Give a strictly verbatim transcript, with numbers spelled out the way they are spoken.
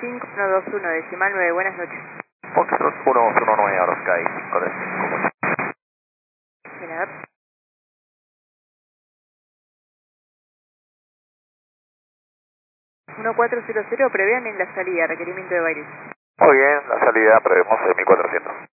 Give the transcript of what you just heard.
cinco uno dos uno, decimal nueve, buenas noches. Foxtrot uno dos uno nueve, ahora Sky cinco tres cinco. De nada. uno cuatro cero cero, prevean en la salida, requerimiento de Baires. Muy bien, la salida prevemos de mil cuatrocientos.